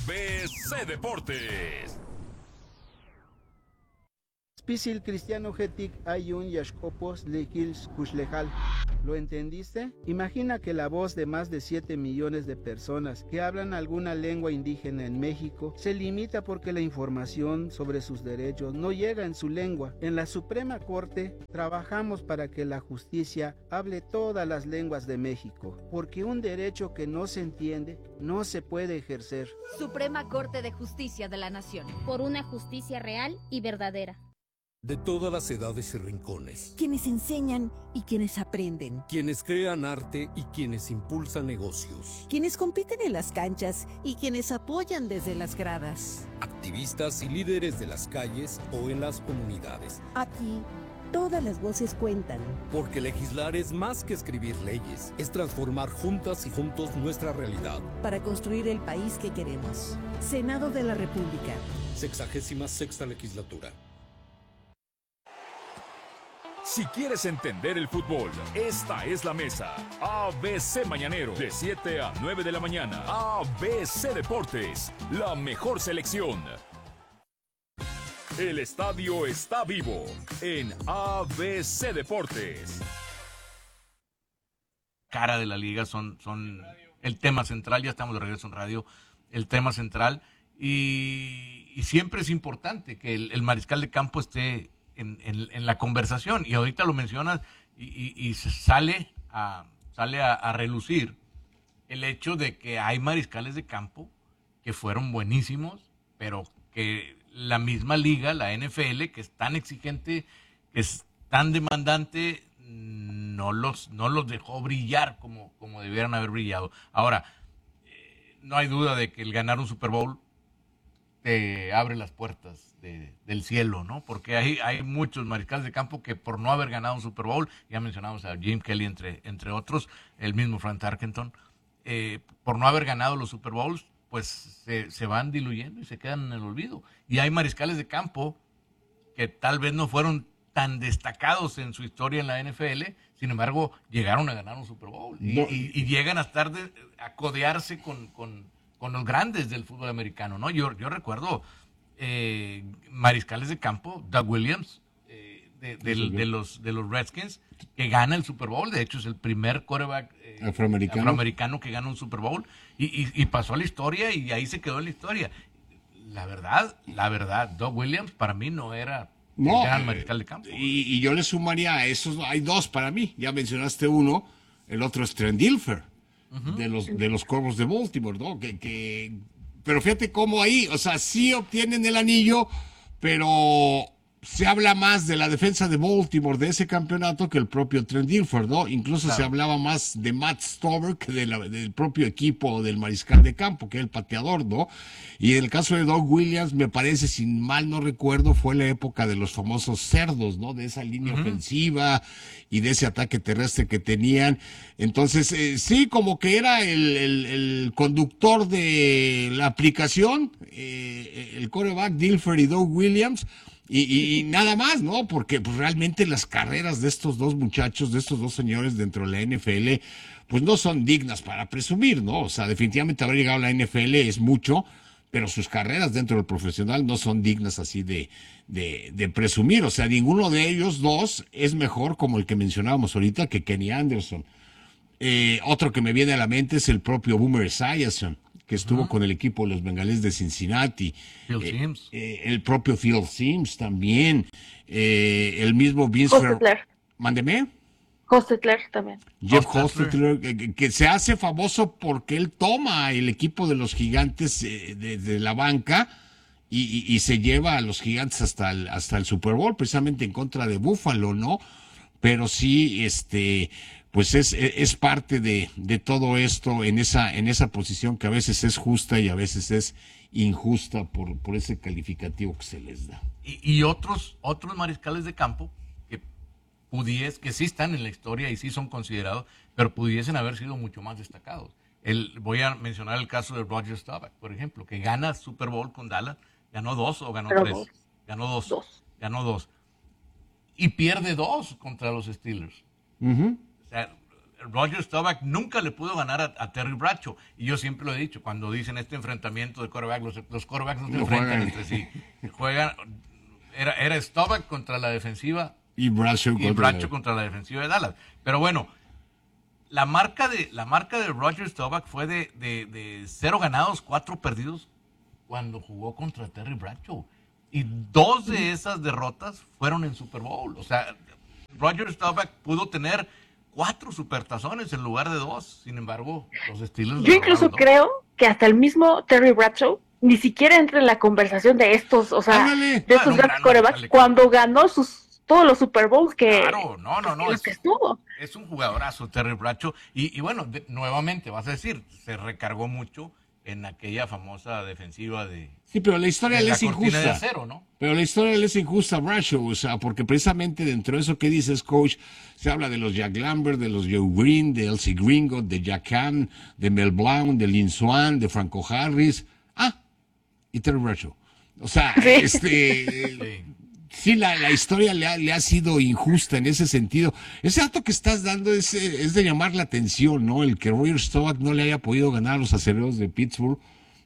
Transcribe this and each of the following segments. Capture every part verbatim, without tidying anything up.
B C Deportes. Spisil Cristiano Getic Ayun Yashkopos Lekils Kushlejal. ¿Lo entendiste? Imagina que la voz de más de siete millones de personas que hablan alguna lengua indígena en México se limita porque la información sobre sus derechos no llega en su lengua. En la Suprema Corte trabajamos para que la justicia hable todas las lenguas de México, porque un derecho que no se entiende no se puede ejercer. Suprema Corte de Justicia de la Nación. Por una justicia real y verdadera. De todas las edades y rincones. Quienes enseñan y quienes aprenden. Quienes crean arte y quienes impulsan negocios. Quienes compiten en las canchas y quienes apoyan desde las gradas. Activistas y líderes de las calles o en las comunidades. Aquí, todas las voces cuentan. Porque legislar es más que escribir leyes. Es transformar juntas y juntos nuestra realidad. Para construir el país que queremos. Senado de la República. Sexagésima sexta legislatura. Si quieres entender el fútbol, esta es la mesa. A B C Mañanero, de siete a nueve de la mañana. A B C Deportes, la mejor selección. El estadio está vivo en A B C Deportes. Cara de la liga son, son el tema central. Ya estamos de regreso en radio. El tema central. Y, y siempre es importante que el, el mariscal de campo esté En, en, en la conversación, y ahorita lo mencionas y, y, y sale, a, sale a, a relucir el hecho de que hay mariscales de campo que fueron buenísimos, pero que la misma liga, la N F L, que es tan exigente, que es tan demandante, no los, no los dejó brillar como, como debieran haber brillado. Ahora, eh, no hay duda de que el ganar un Super Bowl te abre las puertas de, del cielo, ¿no? Porque hay, hay muchos mariscales de campo que por no haber ganado un Super Bowl, ya mencionamos a Jim Kelly entre, entre otros, el mismo Frank Tarkenton, eh, por no haber ganado los Super Bowls, pues se, se van diluyendo y se quedan en el olvido. Y hay mariscales de campo que tal vez no fueron tan destacados en su historia en la N F L, sin embargo, llegaron a ganar un Super Bowl y, no. y, y llegan a estar de, a codearse con, con, con los grandes del fútbol americano, ¿no? Yo, yo recuerdo eh, mariscales de campo, Doug Williams, eh, de, de, de, de, los, de los Redskins, que gana el Super Bowl. De hecho, es el primer quarterback eh, afroamericano. afroamericano que gana un Super Bowl y, y, y pasó a la historia y ahí se quedó en la historia. La verdad, la verdad, Doug Williams para mí no era no, el gran mariscal de campo. Y, y yo le sumaría a esos, hay dos para mí. Ya mencionaste uno, el otro es Trent Dilfer, uh-huh. de los de los Cuervos de Baltimore, ¿no? Que, que, pero fíjate cómo ahí, o sea, sí obtienen el anillo, pero se habla más de la defensa de Baltimore de ese campeonato que el propio Trent Dilfer, ¿no? Incluso claro. se hablaba más de Matt Stover que de la, del propio equipo del mariscal de campo, que es el pateador, ¿no? Y en el caso de Doug Williams, me parece, si mal no recuerdo, fue la época de los famosos cerdos, ¿no? De esa línea uh-huh. ofensiva y de ese ataque terrestre que tenían. Entonces, eh, sí, como que era el, el, el conductor de la aplicación, eh, el quarterback Dilfer y Doug Williams. Y, y, y nada más, ¿no? Porque pues, realmente las carreras de estos dos muchachos, de estos dos señores dentro de la N F L, pues no son dignas para presumir, ¿no? O sea, definitivamente haber llegado a la N F L es mucho, pero sus carreras dentro del profesional no son dignas así de, de, de presumir. O sea, ninguno de ellos dos es mejor, como el que mencionábamos ahorita, que Kenny Anderson. Eh, otro que me viene a la mente es el propio Boomer Esiason, que estuvo uh-huh. con el equipo de los Bengalíes de Cincinnati. Phil eh, Simms. Eh, el propio Phil Simms también. Eh, el mismo Vince Fer... Mándeme. Hostetler también. Jeff Hostetler, que, que se hace famoso porque él toma el equipo de los Gigantes eh, de, de la banca y, y, y se lleva a los Gigantes hasta el, hasta el Super Bowl, precisamente en contra de Buffalo, ¿no? Pero sí, este... pues es, es parte de, de todo esto en esa, en esa posición que a veces es justa y a veces es injusta por, por ese calificativo que se les da. Y, y otros, otros mariscales de campo que pudies, que sí están en la historia y sí son considerados, pero pudiesen haber sido mucho más destacados. El, voy a mencionar el caso de Roger Staubach, por ejemplo, que gana Super Bowl con Dallas, ganó dos o ganó pero tres, dos. ganó dos, dos, ganó dos, y pierde dos contra los Steelers. Uh-huh. O sea, Roger Staubach nunca le pudo ganar a, a Terry Bradshaw. Y yo siempre lo he dicho, cuando dicen este enfrentamiento de quarterback, los, los quarterbacks no se No enfrentan juegan. entre sí. Juegan, era, era Staubach contra la defensiva Y Bradshaw y contra- Bradshaw contra la defensiva de Dallas. Pero bueno, la marca de, la marca de Roger Staubach fue de, de, de cero ganados, cuatro perdidos cuando jugó contra Terry Bradshaw. Y dos de esas derrotas fueron en Super Bowl. O sea, Roger Staubach pudo tener cuatro supertazones en lugar de dos. Sin embargo, los Steelers... Yo incluso creo que hasta el mismo Terry Bradshaw ni siquiera entra en la conversación de estos, o sea, Ándale. de estos Ah, no, grandes gran quarterbacks Alex. cuando ganó sus todos los Super Bowls que, Claro, no, no, no. en los Es, que estuvo. es un jugadorazo Terry Bradshaw. Y, y bueno, de- nuevamente, vas a decir, se recargó mucho en aquella famosa defensiva de, Sí, pero la historia de le la es cortina de injusta. acero, ¿no? Pero la historia le es injusta a Bradshaw, o sea, porque precisamente dentro de eso que dices, coach, se habla de los Jack Lambert, de los Joe Green, de Elsie Gringo, de Jack Hahn, de Mel Blount, de Lynn Swann, de Franco Harris. Ah, y Terry Bradshaw. O sea, Sí. este... Sí. Sí, la, la historia le ha, le ha sido injusta en ese sentido. Ese dato que estás dando es, eh, es de llamar la atención, ¿no? El que Roger Staubach no le haya podido ganar a los acereros de Pittsburgh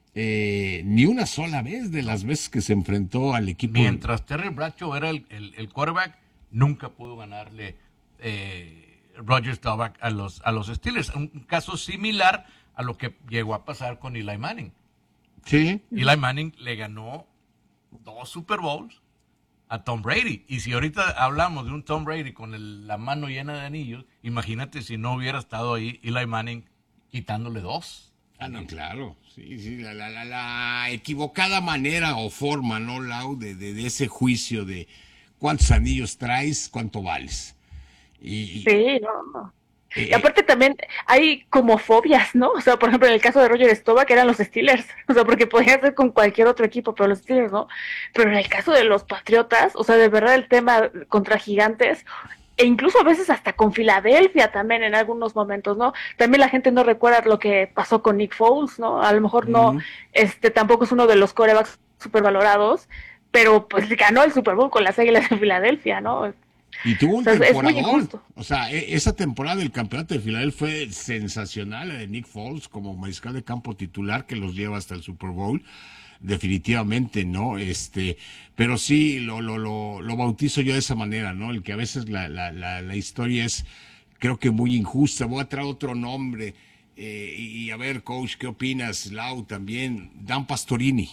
eh, ni una sola vez de las veces que se enfrentó al equipo. Mientras Terry Bradshaw era el, el, el quarterback, nunca pudo ganarle eh, Roger Staubach a los, a los Steelers. Un caso similar a lo que llegó a pasar con Eli Manning. Sí. Eli Manning le ganó dos Super Bowls a Tom Brady. Y si ahorita hablamos de un Tom Brady con el- la mano llena de anillos, imagínate si no hubiera estado ahí Eli Manning quitándole dos. Ah, no, claro. Sí, sí, la, la, la, la equivocada manera o forma, ¿no, Lau? De, de, de ese juicio de cuántos anillos traes, cuánto vales. Y, Sí, no, no. eh, Y aparte también hay como fobias, ¿no? O sea, por ejemplo, en el caso de Roger Staubach eran los Steelers, o sea, porque podía ser con cualquier otro equipo, pero los Steelers no. Pero en el caso de los Patriotas, o sea, de verdad el tema contra Gigantes, e incluso a veces hasta con Filadelfia también en algunos momentos, ¿no? También la gente no recuerda lo que pasó con Nick Foles, ¿no? A lo mejor no, Ujú. este, tampoco es uno de los quarterbacks supervalorados, pero pues ganó el Super Bowl con las Águilas de Filadelfia, ¿no? Y tuvo un O sea, es muy temporadón. injusto. O sea, e- esa temporada del campeonato de Filadelfia fue sensacional, la de Nick Foles como mariscal de campo titular que los lleva hasta el Super Bowl. Definitivamente, ¿no? Este, pero sí lo, lo, lo, lo bautizo yo de esa manera, ¿no? El que a veces la, la, la, la historia es, creo que muy injusta. Voy a traer otro nombre. eh, y, y a ver, coach, ¿qué opinas? Lau también. Dan Pastorini.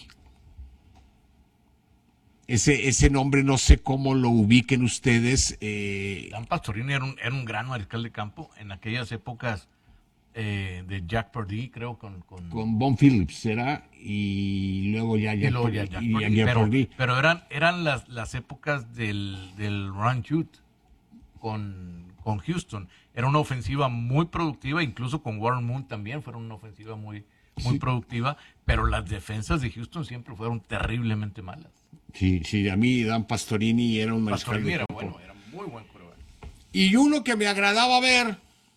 Ese, ese nombre no sé cómo lo ubiquen ustedes. Eh, Dan Pastorini era un, era un gran mariscal de campo en aquellas épocas eh, de Jack Purdy, creo, con... con, con Von Phillips, ¿será? Y luego ya, y ya, luego ya Jack y Purdy, ya pero, Purdy. pero eran, eran las, las épocas del, del run shoot con, con Houston. Era una ofensiva muy productiva, incluso con Warren Moon también fueron una ofensiva muy, muy Sí. productiva, pero las defensas de Houston siempre fueron terriblemente malas. Sí, sí, a mí Dan Pastorini era un mariscal Pastorini de era campo. bueno, era muy buen quarterback. Y uno que me agradaba ver,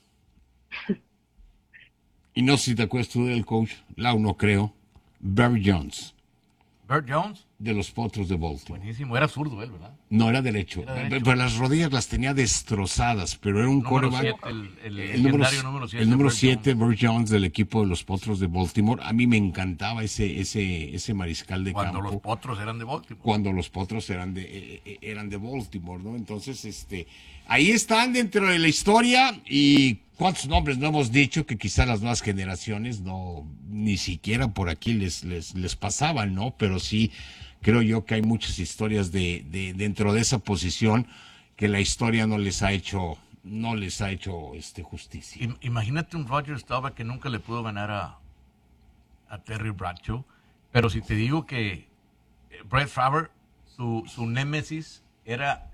y no sé si te acuerdas tú del coach, Lau no creo, Barry Jones, Bert Jones, de los Potros de Baltimore. buenísimo, era zurdo él, ¿verdad? No, era derecho, Era derecho. pero las rodillas las tenía destrozadas, pero era un Número quarterback. siete, el, el, El número, legendario número siete. el número Bert siete, Jones. Burt Jones, del equipo de los Potros de Baltimore. A mí me encantaba ese, ese, ese mariscal de Cuando campo. los potros eran de Baltimore. Cuando los Potros eran de, eh, eh, eran de Baltimore, ¿no? Entonces, este, ahí están dentro de la historia y cuántos nombres no hemos dicho que quizá las nuevas generaciones no, ni siquiera por aquí les, les, les pasaban, ¿no? Pero sí, creo yo que hay muchas historias de, de dentro de esa posición que la historia no les ha hecho, no les ha hecho este justicia. Im- Imagínate un Roger Staubach que nunca le pudo ganar a, a Terry Bradshaw, pero si te digo que eh, Brett Favre, su, su némesis era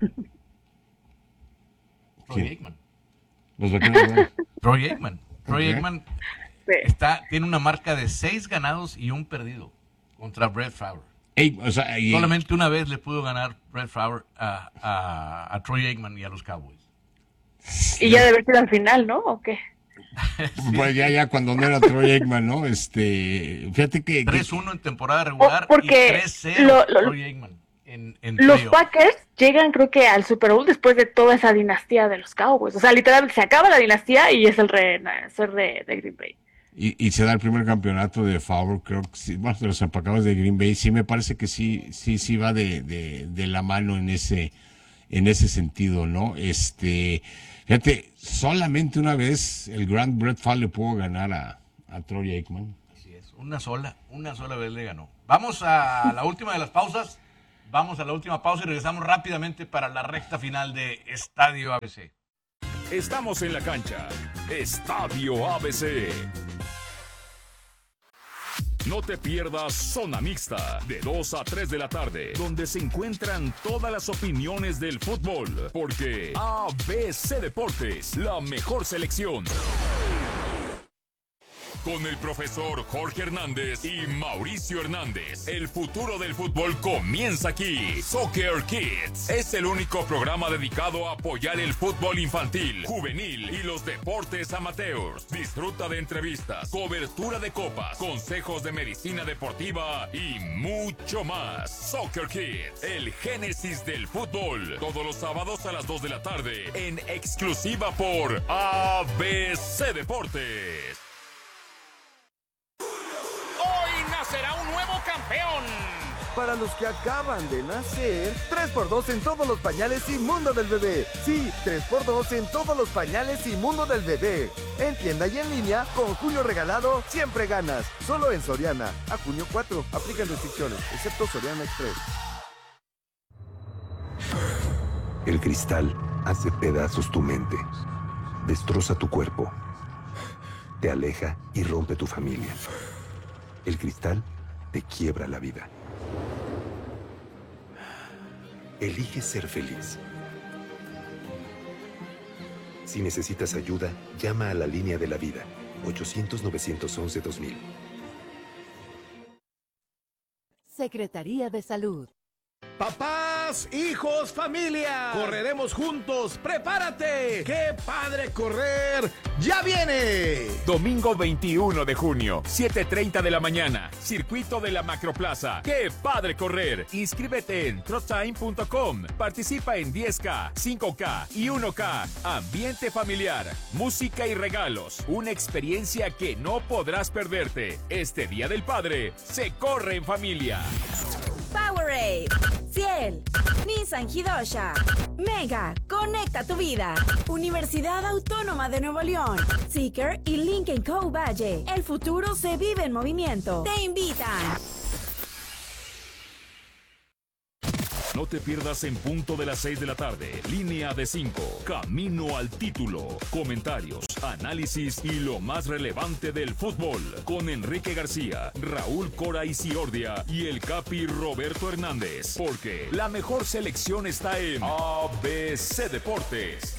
Troy Sí. Aikman. Los vaqueros, ¿no? Troy Aikman. Troy Ok. Aikman Sí. está, tiene una marca de seis ganados y un perdido contra Brett Favre. Ey, o sea, y- Solamente una vez le pudo ganar Brett Favre a, a, a Troy Aikman y a los Cowboys. Y ya debe haber sido al final, ¿no? ¿O qué? pues ya, ya cuando no era Troy Aikman, ¿no? Este, fíjate que, que- tres uno en temporada regular porque y tres cero lo- lo- Troy Aikman. en, en Los playoff. Packers llegan, creo que, al Super Bowl después de toda esa dinastía de los Cowboys. O sea, literalmente se acaba la dinastía y es el renacer de, de Green Bay. Y, y se da el primer campeonato de Favre, creo que sí, bueno, de los empacados de Green Bay, sí me parece que sí, sí, sí va de, de, de la mano en ese, en ese sentido, ¿no? Este, fíjate, solamente una vez el gran Brett Favre le pudo ganar a, a Troy Aikman. Así es, una sola, una sola vez le ganó. Vamos a la última de las pausas, vamos a la última pausa y regresamos rápidamente para la recta final de Estadio A B C. Estamos en la cancha. Estadio A B C. No te pierdas Zona Mixta, de dos a tres de la tarde, donde se encuentran todas las opiniones del fútbol, porque A B C Deportes, la mejor selección. Con el profesor Jorge Hernández y Mauricio Hernández, el futuro del fútbol comienza aquí. Soccer Kids es el único programa dedicado a apoyar el fútbol infantil, juvenil y los deportes amateurs. Disfruta de entrevistas, cobertura de copas, consejos de medicina deportiva y mucho más. Soccer Kids, el génesis del fútbol. Todos los sábados a las dos de la tarde, en exclusiva por A B C Deportes. Será un nuevo campeón. Para los que acaban de nacer, tres por dos en todos los pañales y mundo del bebé. Sí, tres por dos en todos los pañales y mundo del bebé. En tienda y en línea, con Julio Regalado, siempre ganas. Solo en Soriana. A junio cuatro, aplican restricciones, excepto Soriana Express. El cristal hace pedazos tu mente, destroza tu cuerpo, te aleja y rompe tu familia. El cristal te quiebra la vida. Elige ser feliz. Si necesitas ayuda, llama a la línea de la vida, ochocientos, novecientos once, dos mil. Secretaría de Salud. Papás, hijos, familia, correremos juntos, prepárate. ¡Qué padre correr! ¡Ya viene! Domingo veintiuno de junio, siete treinta de la mañana, circuito de la Macroplaza. ¡Qué padre correr! Inscríbete en trotime punto com. Participa en diez K, cinco K y uno K. Ambiente familiar, música y regalos. Una experiencia que no podrás perderte. Este Día del Padre se corre en familia. Powerade, Ciel, Nissan Hidosha, Mega, conecta tu vida. Universidad Autónoma de Nuevo León, Seeker y Lincoln Co. Valle. El futuro se vive en movimiento. Te invitan. No te pierdas en punto de las seis de la tarde. Línea de cinco. Camino al título. Comentarios, análisis y lo más relevante del fútbol. Con Enrique García, Raúl Cora Isiordia y el Capi Roberto Hernández. Porque la mejor selección está en A B C Deportes.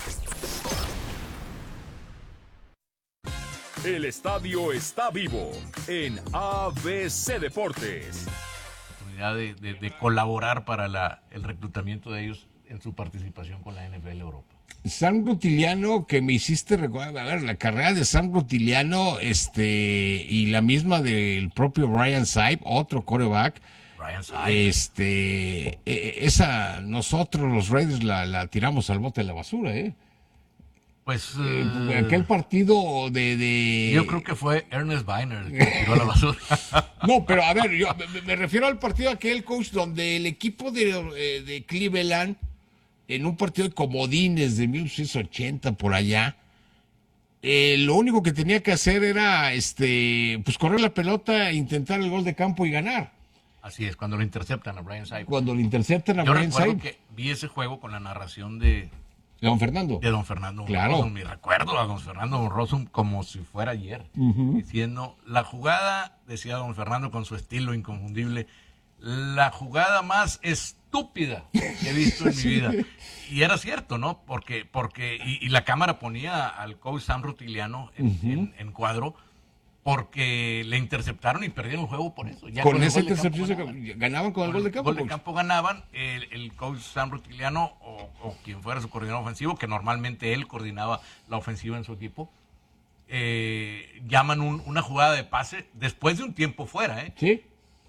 El estadio está vivo en A B C Deportes. De, de, de colaborar para la, el reclutamiento de ellos en su participación con la N F L Europa. Sam Rutiliano, que me hiciste recordar, a ver, la carrera de Sam Rutiliano, este, y la misma del propio Brian Saib, otro quarterback. Brian Saib. Este, esa, nosotros los Raiders la, la tiramos al bote de la basura, ¿eh? Pues eh, aquel partido de, de... Yo creo que fue Ernest Weiner el que tiró a la basura. No, pero a ver, yo me, me refiero al partido aquel, coach, donde el equipo de, de Cleveland, en un partido de comodines de mil novecientos ochenta por allá, eh, lo único que tenía que hacer era este, pues correr la pelota, intentar el gol de campo y ganar. Así es, cuando lo interceptan a Brian Saib. Cuando lo interceptan a yo Brian Saib. Yo recuerdo que vi ese juego con la narración de... ¿De don Fernando? De don Fernando. Claro. Rosum, me recuerdo a don Fernando Rosum como si fuera ayer. Uh-huh. Diciendo, la jugada, decía don Fernando con su estilo inconfundible, la jugada más estúpida que he visto en mi vida. Y era cierto, ¿no? Porque, porque y, y la cámara ponía al coach Sam Rutiliano en, uh-huh. en, en cuadro, porque le interceptaron y perdieron el juego por eso. Ya con, con esa intercepción ganaban. ganaban con el gol de campo. Gol de campo ganaban. El, el coach Sam Rutiliano o, o quien fuera su coordinador ofensivo, que normalmente él coordinaba la ofensiva en su equipo, eh, llaman un, una jugada de pase después de un tiempo fuera, ¿eh? Sí.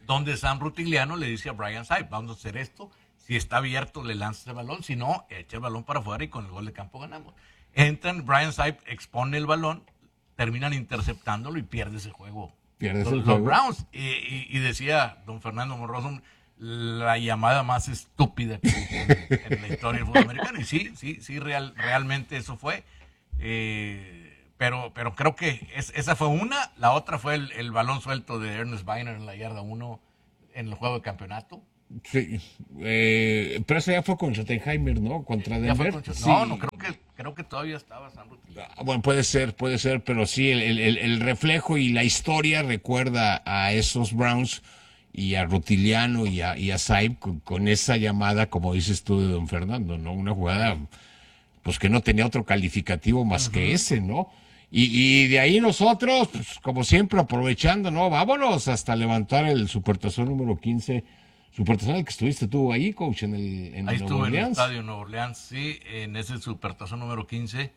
donde Sam Rutigliano le dice a Brian Saib, vamos a hacer esto, si está abierto le lanzas el balón, si no, echa el balón para afuera y con el gol de campo ganamos. Entran, Brian Saib expone el balón, terminan interceptándolo y pierde ese juego. Pierdes los, el los juego. Browns. Y, y, y decía don Fernando Morroso, la llamada más estúpida que en, en la historia del fútbol americano. Y sí, sí, sí, real, realmente eso fue. Eh, pero, pero creo que es, esa fue una. La otra fue el, el balón suelto de Ernest Biner en la yarda uno en el juego de campeonato. Sí, eh, pero eso ya fue con Schottenheimer, ¿no? Contra Denver. Con, sí. No, no, creo que, creo que todavía estaba Sam Rutigliano. Ah, bueno, puede ser, puede ser, pero sí, el, el, el reflejo y la historia recuerda a esos Browns y a Rutiliano y a, y a Saib con, con esa llamada, como dices tú, de don Fernando, ¿no? Una jugada, pues que no tenía otro calificativo más uh-huh. que ese, ¿no? Y, y de ahí nosotros, pues como siempre, aprovechando, ¿no? Vámonos hasta levantar el supertazón número quince. Supertazón el que estuviste tú ahí, coach, en el en Ahí Nueva estuve Orleans. En el estadio Nueva Orleans, sí, en ese supertazón número quince,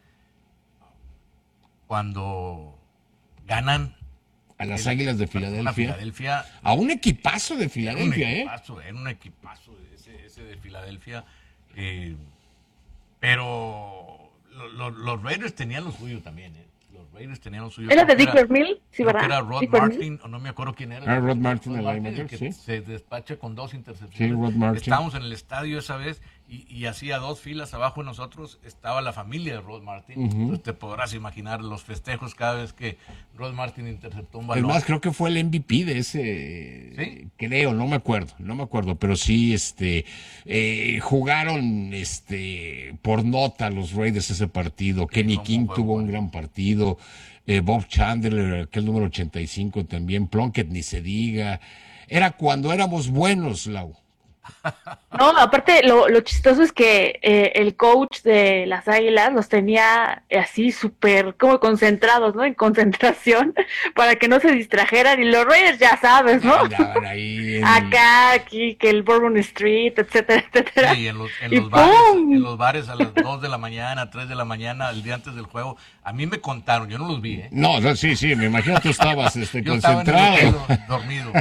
cuando ganan a las el, Águilas de Filadelfia. Filadelfia. A un equipazo de Filadelfia, era un ¿eh? Equipazo, era un equipazo ese, ese de Filadelfia. Eh, pero lo, lo, los Raiders tenían lo suyo también, ¿eh? Los Raiders tenían lo suyo. ¿Era de Dick Vermeil? Sí, ¿verdad? Era Rod Dick Martin, Vermeil. o no me acuerdo quién era. Ah, Rod Martin, el Martin, que sí. Se despacha con dos intercepciones. Sí, Rod Martin. Estábamos en el estadio esa vez y, y hacía dos filas abajo de nosotros estaba la familia de Rod Martin. Uh-huh. Entonces te podrás imaginar los festejos cada vez que Rod Martin interceptó un balón. Es más, creo que fue el M V P de ese, ¿sí? Creo, no me acuerdo, no me acuerdo, pero sí, este, eh, jugaron, este, por nota los Raiders ese partido. Sí, Kenny King tuvo bueno. un gran partido. Eh, Bob Chandler, aquel número ochenta y cinco también, Plunkett ni se diga. Era cuando éramos buenos, Lau. No, aparte lo, lo chistoso es que eh, el coach de las Águilas los tenía así súper como concentrados, ¿no? En concentración para que no se distrajeran y los Raiders ya sabes, ¿no? Ahí en... Acá, aquí, que el Bourbon Street, etcétera, etcétera. Sí, en los, en, los bares, en los bares a las dos de la mañana, tres de la mañana, el día antes del juego. A mí me contaron, yo no los vi, ¿eh? No, sí, sí, me imagino que tú estabas este, yo concentrado. Estaba en el dormido.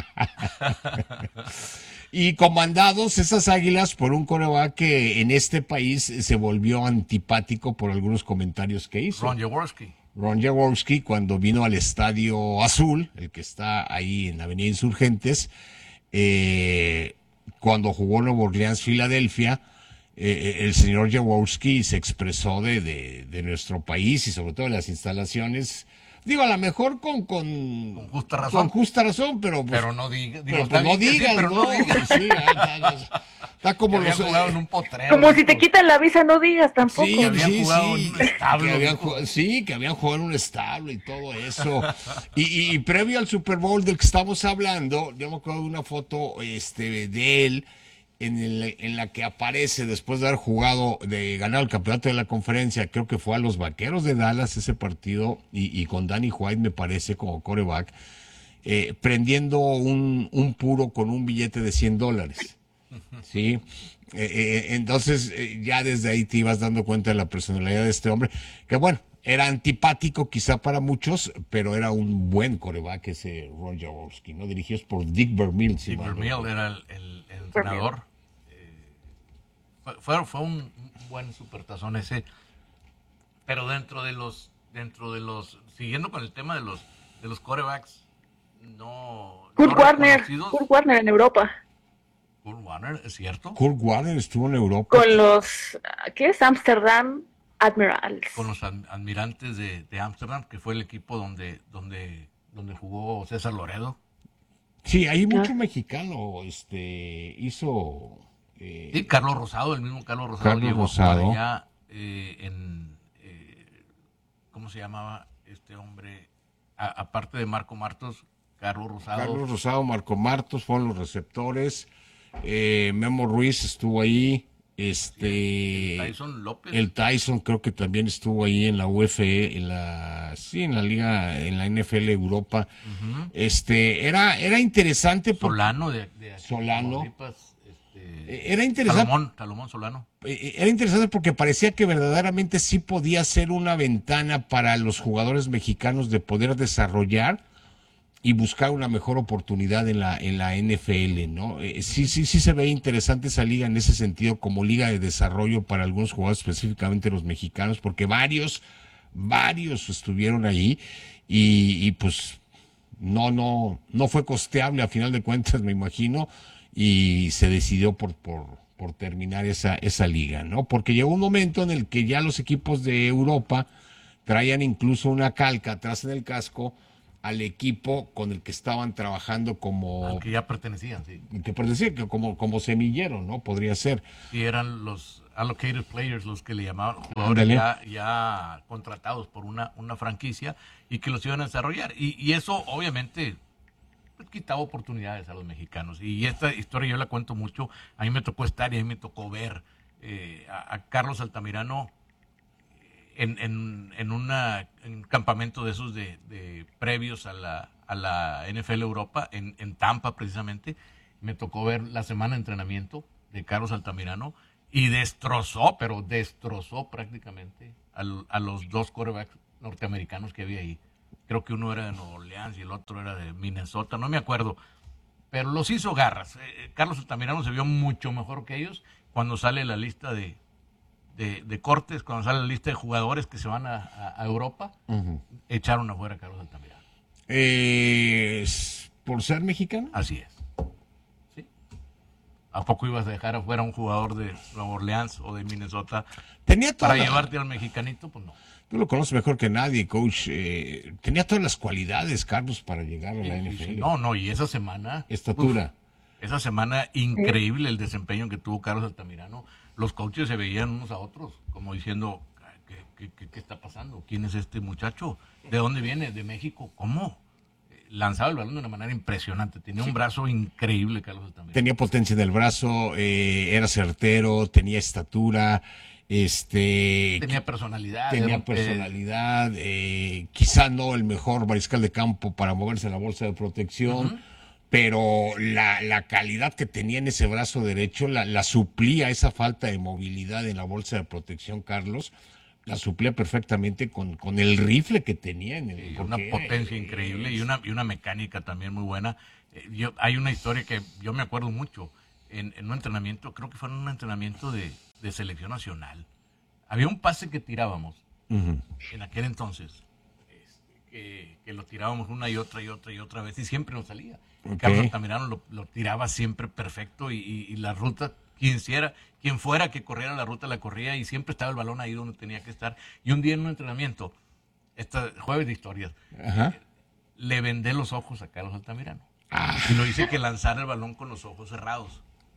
Y comandados esas Águilas por un coreback que en este país se volvió antipático por algunos comentarios que hizo. Ron Jaworski. Ron Jaworski, cuando vino al Estadio Azul, el que está ahí en la Avenida Insurgentes, eh, cuando jugó Nueva Orleans, Filadelfia, eh, el señor Jaworski se expresó de, de, de nuestro país y sobre todo de las instalaciones. Digo, a lo mejor con, con, con justa razón. Con justa razón, pero... Pues, pero no diga, digo, pero, pues, no digas, sí, pero no, no digas. Sí, está, está como los... En un potrero, como si te quitan la visa, no digas tampoco. Sí, que habían sí, jugado sí, en un establo. Que habían jugado, sí, que habían jugado en un establo y todo eso. y, y, y previo al Super Bowl del que estamos hablando, yo me acuerdo de una foto este, de él, En, el, en la que aparece después de haber jugado, de ganar el campeonato de la conferencia, creo que fue a los Vaqueros de Dallas ese partido, y, y con Danny White me parece como quarterback, eh, prendiendo un, un puro con un billete de cien dólares. ¿Sí? Eh, eh, entonces eh, ya desde ahí te ibas dando cuenta de la personalidad de este hombre, que bueno, era antipático quizá para muchos, pero era un buen quarterback ese Ron Jaworski, ¿no? Dirigidos por Dick Vermeil. Sí, Vermeil era el, el, el entrenador. Fue, fue un, un buen supertazón ese, pero dentro de los, dentro de los, siguiendo con el tema de los, de los quarterbacks, no. Kurt no Warner, Kurt Warner en Europa. Kurt Warner, ¿es cierto? Kurt Warner estuvo en Europa. Con los, ¿qué es? Amsterdam Admirals. Con los Admirantes de, de Amsterdam, que fue el equipo donde, donde, donde jugó César Loredo. Sí, hay mucho ah. mexicano, este, hizo. Eh, sí, Carlos Rosado, el mismo Carlos Rosado Carlos llegó Rosado. allá eh, en, eh, ¿cómo se llamaba este hombre? A, aparte de Marco Martos, Carlos Rosado. Carlos Rosado, Marco Martos fueron los receptores. Eh, Memo Ruiz estuvo ahí. Este, el Tyson López. El Tyson creo que también estuvo ahí en la U F E, en la, sí, en la liga, en la N F L Europa. Uh-huh. Este, era, era interesante. Porque, Solano de, de Solano. Este, era interesante. Salomón, Salomón Solano. Era interesante porque parecía que verdaderamente sí podía ser una ventana para los jugadores mexicanos de poder desarrollar y buscar una mejor oportunidad en la en la N F L, ¿no? Eh, sí, sí, sí se ve interesante esa liga en ese sentido, como liga de desarrollo para algunos jugadores, específicamente los mexicanos, porque varios, varios estuvieron allí y, y pues no, no, no fue costeable a final de cuentas, me imagino, y se decidió por, por, por terminar esa, esa liga, ¿no? Porque llegó un momento en el que ya los equipos de Europa traían incluso una calca atrás en el casco al equipo con el que estaban trabajando como... Al que ya pertenecían, sí. Que pertenecían, que como, como semillero, ¿no? Podría ser. Y eran los allocated players, los que le llamaban jugadores ya, ya contratados por una, una franquicia y que los iban a desarrollar. Y, y eso, obviamente, pues, quitaba oportunidades a los mexicanos. Y esta historia yo la cuento mucho. A mí me tocó estar y a mí me tocó ver eh, a, a Carlos Altamirano en, en, en, una, en un campamento de esos de, de previos a la, a la N F L Europa, en, en Tampa precisamente. Me tocó ver la semana de entrenamiento de Carlos Altamirano y destrozó, pero destrozó prácticamente al, a los dos quarterbacks norteamericanos que había ahí. Creo que uno era de Nueva Orleans y el otro era de Minnesota, no me acuerdo. Pero los hizo garras. Eh, Carlos Altamirano se vio mucho mejor que ellos cuando sale la lista de, de, de cortes, cuando sale la lista de jugadores que se van a, a, a Europa, uh-huh. Echaron afuera a Carlos Altamirano. Eh, ¿Por ser mexicano? Así es. ¿Sí? ¿A poco ibas a dejar afuera a un jugador de Nueva Orleans o de Minnesota Tenía toda para la... llevarte al mexicanito? Pues no. Tú lo conoces mejor que nadie, coach. Eh, tenía todas las cualidades, Carlos, para llegar a la sí, N F L. Sí, no, no, y esa semana... Estatura. Uf, esa semana, increíble el desempeño que tuvo Carlos Altamirano. Los coaches se veían unos a otros, como diciendo, ¿qué, qué, qué, qué está pasando? ¿Quién es este muchacho? ¿De dónde viene? ¿De México? ¿Cómo? Lanzaba el balón de una manera impresionante. Tenía sí. un brazo increíble, Carlos Altamirano. Tenía potencia en el brazo, eh, era certero, tenía estatura... Este, tenía personalidad. Tenía era, personalidad, eh, quizá no el mejor mariscal de campo para moverse en la bolsa de protección, uh-huh. pero la, la calidad que tenía en ese brazo derecho la, la suplía esa falta de movilidad en la bolsa de protección, Carlos, la suplía perfectamente con, con el rifle que tenía. En el, sí, una potencia eh, increíble y una, y una mecánica también muy buena. Eh, yo, hay una historia que yo me acuerdo mucho en, en un entrenamiento, creo que fue en un entrenamiento de... de selección nacional. Había un pase que tirábamos uh-huh. en aquel entonces, este, que, que lo tirábamos una y otra y otra y otra vez y siempre nos salía. Okay. Carlos Altamirano lo, lo tiraba siempre perfecto y, y, y la ruta, quien, siera, quien fuera que corriera la ruta la corría y siempre estaba el balón ahí donde tenía que estar. Y un día en un entrenamiento, este jueves de historias, uh-huh. eh, le vendé los ojos a Carlos Altamirano ah. y lo hice que lanzara el balón con los ojos cerrados.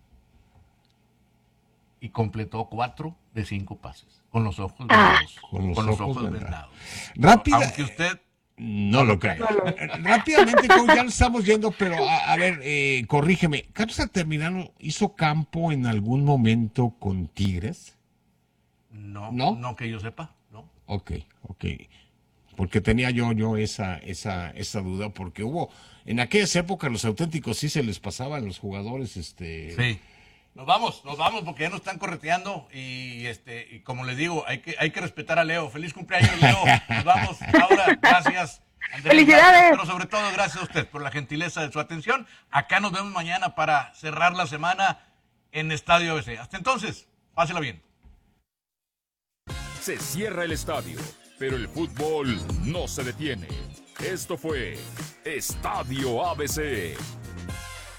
Y completó cuatro de cinco pases con los ojos vendados. Ah, con los, con los ojos, ojos vendados. Rápida, aunque usted no, no lo cree. Rápidamente, como ya lo estamos yendo, pero a, a ver, eh, corrígeme. ¿Carlos Altamirano hizo campo en algún momento con Tigres? No, no, no que yo sepa, no. Ok, ok. Porque tenía yo yo esa esa esa duda, porque hubo en aquellas épocas los auténticos sí se les pasaban los jugadores, este. Sí. Nos vamos, nos vamos porque ya nos están correteando y este y como les digo, hay que hay que respetar a Leo. Feliz cumpleaños, Leo. Nos vamos. Ahora, gracias. Andrés, felicidades. Gracias, pero sobre todo gracias a usted por la gentileza de su atención. Acá nos vemos mañana para cerrar la semana en Estadio A B C. Hasta entonces, pásela bien. Se cierra el estadio, pero el fútbol no se detiene. Esto fue Estadio A B C